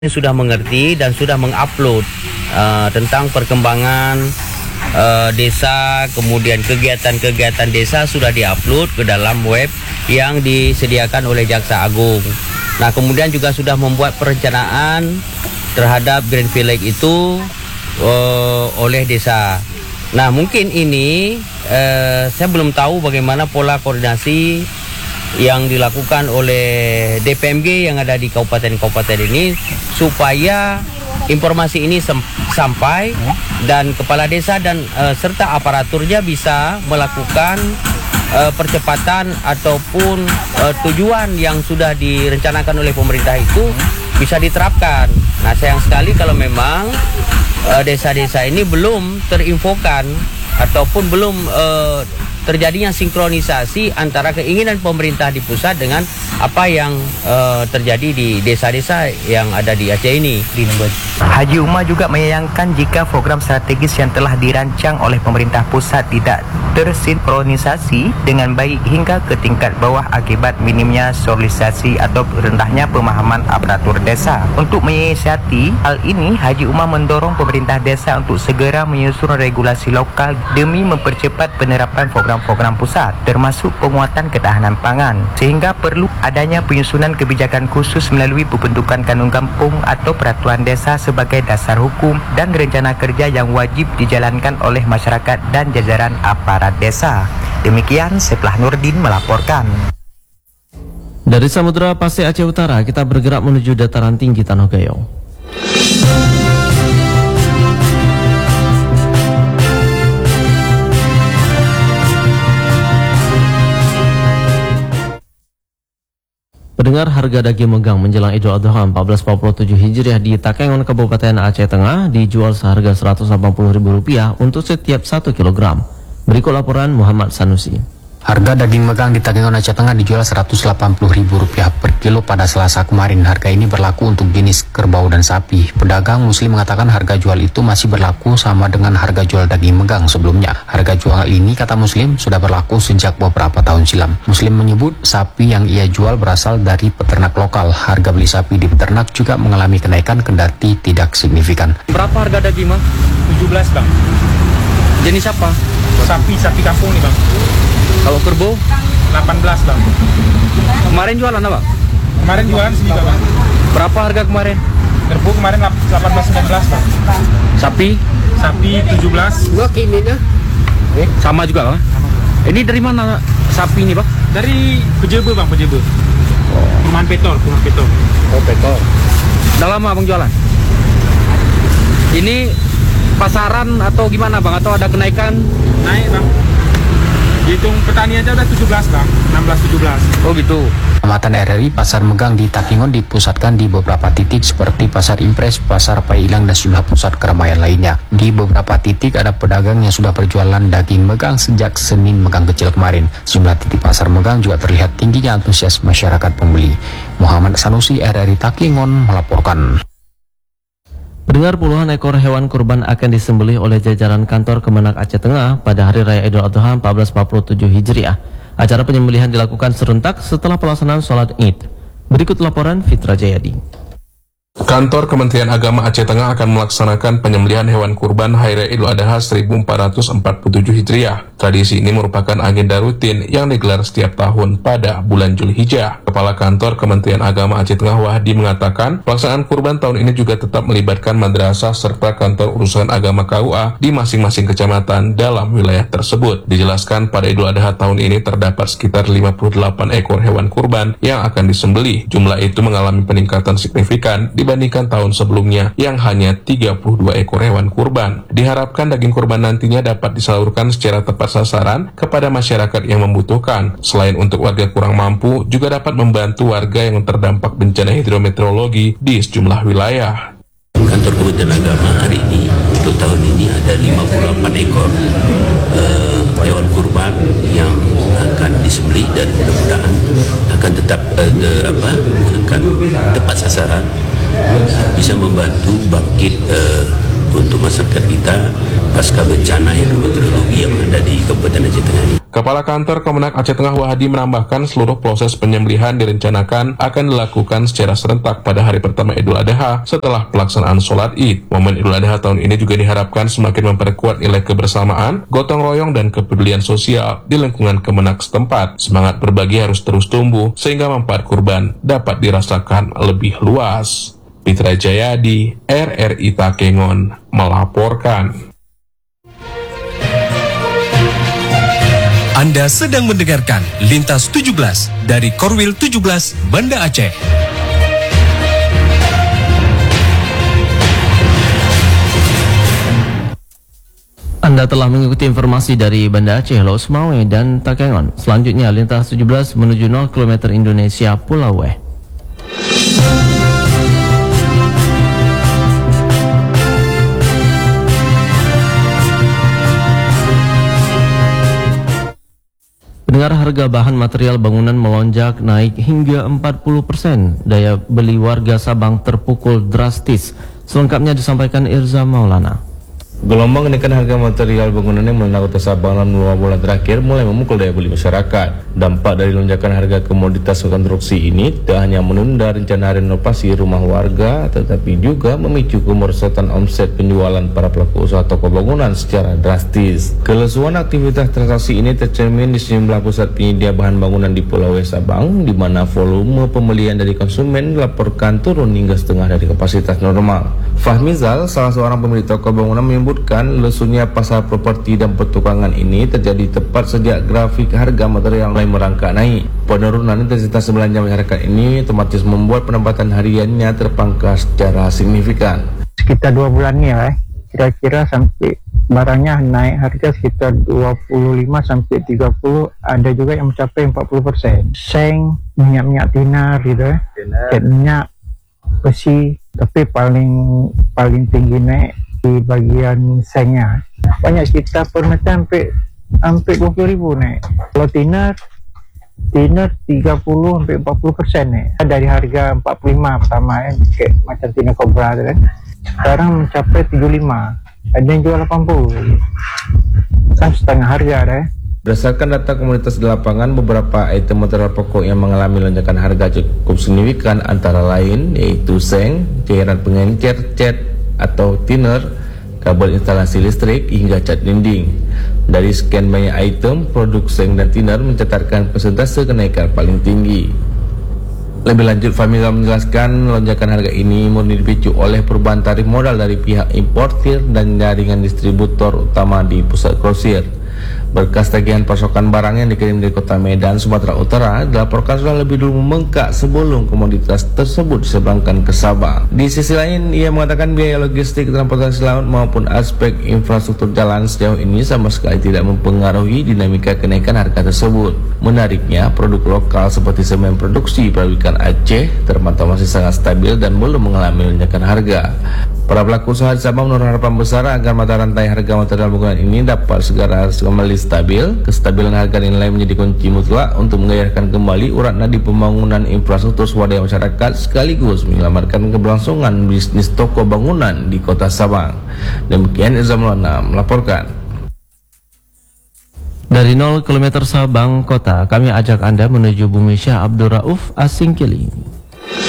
sudah mengerti dan sudah mengupload tentang perkembangan desa, kemudian kegiatan-kegiatan desa sudah diupload ke dalam web yang disediakan oleh Jaksa Agung. Nah, kemudian juga sudah membuat perencanaan terhadap Grand Village itu oleh desa. Nah, mungkin ini saya belum tahu bagaimana pola koordinasi yang dilakukan oleh DPMG yang ada di kabupaten-kabupaten ini supaya informasi ini sampai dan kepala desa dan serta aparaturnya bisa melakukan percepatan ataupun tujuan yang sudah direncanakan oleh pemerintah itu bisa diterapkan. Nah, sayang sekali kalau memang desa-desa ini belum terinfokan ataupun belum terjadinya sinkronisasi antara keinginan pemerintah di pusat dengan apa yang terjadi di desa-desa yang ada di Aceh ini. Haji Umar juga menyayangkan jika program strategis yang telah dirancang oleh pemerintah pusat tidak tersinkronisasi dengan baik hingga ke tingkat bawah akibat minimnya sosialisasi atau rendahnya pemahaman aparatur desa. Untuk menyiasati hal ini, Haji Umar mendorong pemerintah desa untuk segera menyusun regulasi lokal demi mempercepat penerapan program-program pusat, termasuk penguatan ketahanan pangan, sehingga perlu adanya penyusunan kebijakan khusus melalui pembentukan kanun kampung atau peraturan desa sebagai dasar hukum dan rencana kerja yang wajib dijalankan oleh masyarakat dan jajaran aparat desa. Demikian, Seplah Nurdin melaporkan. Dari Samudra Pasir Aceh Utara, kita bergerak menuju dataran tinggi Tanah Gayong. Pendengar, harga daging megang menjelang Idul Adha 1447 Hijriah di Takengon, Kabupaten Aceh Tengah dijual seharga Rp180.000 untuk setiap 1 kilogram. Berikut laporan Muhammad Sanusi. Harga daging megang di Takengon Aceh Tengah dijual Rp180.000 per kilo pada Selasa kemarin. Harga ini berlaku untuk jenis kerbau dan sapi. Pedagang Muslim mengatakan harga jual itu masih berlaku sama dengan harga jual daging megang sebelumnya. Harga jual ini, kata Muslim, sudah berlaku sejak beberapa tahun silam. Muslim menyebut sapi yang ia jual berasal dari peternak lokal. Harga beli sapi di peternak juga mengalami kenaikan kendati tidak signifikan. Berapa harga daging, Bang? 17, Bang. Jenis apa? Sapi kampung nih, Bang. Kalau kerbau? 18, Bang. Kemarin jualan apa? Kemarin jualan sini, Bang. Berapa harga kemarin? Kerbau kemarin 18-19, Bang. Sapi? Sapi 17. Sama juga, Bang? Ini dari mana sapi ini, Bang? Dari Pejebe, Bang, Pejebe. Perumahan Petor. Oh, Petor. Udah lama Bang jualan? Ini pasaran atau gimana, Bang? Atau ada kenaikan? Naik, Bang. Hitung petani aja udah 17, Bang. 16-17. Oh, gitu. Amatan RRI, pasar megang di Takengon dipusatkan di beberapa titik seperti Pasar Impres, Pasar Pailang, dan sejumlah pusat keramaian lainnya. Di beberapa titik ada pedagang yang sudah berjualan daging megang sejak Senin megang kecil kemarin. Sejumlah titik pasar megang juga terlihat tingginya antusias masyarakat pembeli. Muhammad Sanusi, RRI Takengon melaporkan. Pendengar, puluhan ekor hewan kurban akan disembelih oleh jajaran kantor Kemenak Aceh Tengah pada Hari Raya Idul Adha 1447 Hijriah. Acara penyembelihan dilakukan serentak setelah pelaksanaan sholat Id. Berikut laporan Fitra Jayadi. Kantor Kementerian Agama Aceh Tengah akan melaksanakan penyembelihan hewan kurban Hari Raya Idul Adha 1447 Hijriah. Tradisi ini merupakan agenda rutin yang digelar setiap tahun pada bulan Zulhijjah. Kepala Kantor Kementerian Agama Aceh Tengah Wahdi mengatakan, pelaksanaan kurban tahun ini juga tetap melibatkan madrasah serta kantor urusan agama KUA di masing-masing kecamatan dalam wilayah tersebut. Dijelaskan pada Idul Adha tahun ini terdapat sekitar 58 ekor hewan kurban yang akan disembelih. Jumlah itu mengalami peningkatan signifikan dibandingkan tahun sebelumnya yang hanya 32 ekor hewan kurban. Diharapkan daging kurban nantinya dapat disalurkan secara tepat sasaran kepada masyarakat yang membutuhkan. Selain untuk warga kurang mampu, juga dapat membantu warga yang terdampak bencana hidrometeorologi di sejumlah wilayah. Kantor Kementerian Agama hari ini untuk tahun ini ada 58 ekor hewan kurban yang akan disembelih dan mudah-mudahan akan tetap akan tepat sasaran, bisa membantu bangkit untuk masyarakat kita pasca bencana hidrometeorologi yang ada di Kabupaten Aceh Tengah ini. Kepala Kantor Kemenak Aceh Tengah Wahadi menambahkan seluruh proses penyembelihan direncanakan akan dilakukan secara serentak pada hari pertama Idul Adha setelah pelaksanaan sholat Id. Momen Idul Adha tahun ini juga diharapkan semakin memperkuat nilai kebersamaan, gotong royong dan kepedulian sosial di lingkungan Kemenak setempat. Semangat berbagi harus terus tumbuh sehingga manfaat kurban dapat dirasakan lebih luas. Pitra Jayadi, RRI Takengon melaporkan. Anda sedang mendengarkan Lintas 17 dari Korwil 17 Banda Aceh. Anda telah mengikuti informasi dari Banda Aceh, Laut Semawe dan Takengon. Selanjutnya Lintas 17 menuju 0 km Indonesia Pulau Weh. Pendengar, harga bahan material bangunan melonjak naik hingga 40%. Daya beli warga Sabang terpukul drastis. Selengkapnya disampaikan Irza Maulana. Gelombang kenaikan harga material bangunan yang melanda Kota Sabang dalam 2 bulan terakhir mulai memukul daya beli masyarakat. Dampak dari lonjakan harga komoditas konstruksi ini tidak hanya menunda rencana renovasi rumah warga, tetapi juga memicu kemerosotan omset penjualan para pelaku usaha toko bangunan secara drastis. Kelesuan aktivitas transaksi ini tercermin di sejumlah pusat penyedia bahan bangunan di Pulau Weh Sabang, di mana volume pembelian dari konsumen dilaporkan turun hingga setengah dari kapasitas normal. Fahmizal, salah seorang pemilik toko bangunan, menyebutkan lesunya pasar properti dan pertukangan ini terjadi tepat sejak grafik harga material mulai merangkak naik. Penurunan intensitas belanja masyarakat ini otomatis membuat pendapatan hariannya terpangkas secara signifikan. Sekitar 2 bulan ini kira-kira sampai barangnya naik harga sekitar 25 sampai 30, ada juga yang mencapai 40%. Seng, minyak tinar gitu minyak besi, tapi paling tinggi naik di bagian sengnya. Banyak sekitar per meter hampir 20.000 naik. Kalau tinar 30 sampai 40% naik. Dari harga 45 pertama kayak macam tinar Cobra kan. Sekarang mencapai 75. Ada yang jual 80. Kan setengah harga Berdasarkan data komunitas di lapangan, beberapa item material pokok yang mengalami lonjakan harga cukup signifikan antara lain yaitu seng, cairan pengencer, cat atau thinner, kabel instalasi listrik hingga cat dinding. Dari sekian banyak item, produk seng dan thinner mencatatkan persentase kenaikan paling tinggi. Lebih lanjut, Famila menjelaskan lonjakan harga ini murni dipicu oleh perubahan tarif modal dari pihak importir dan jaringan distributor utama di pusat grosir. Berkas tagihan pasokan barang yang dikirim dari Kota Medan, Sumatera Utara dilaporkan sudah lebih dulu membengkak sebelum komoditas tersebut diseberangkan ke Sabang. Di sisi lain, ia mengatakan biaya logistik, transportasi laut maupun aspek infrastruktur jalan sejauh ini sama sekali tidak mempengaruhi dinamika kenaikan harga tersebut. Menariknya, produk lokal seperti semen produksi pabrikan Aceh terpantau masih sangat stabil dan belum mengalami lonjakan harga. Para pelaku usaha di Sabang menaruh harapan besar agar mata rantai harga material bangunan ini dapat segera kembali stabil. Kestabilan harga nilai menjadi kunci mutlak untuk menggairahkan kembali urat nadi pembangunan infrastruktur swadaya masyarakat sekaligus menyelamatkan keberlangsungan bisnis toko bangunan di Kota Sabang. Demikian Irza Maulana melaporkan. Dari 0 km Sabang Kota, kami ajak Anda menuju Bumi Syah Abdul Rauf Asingkili.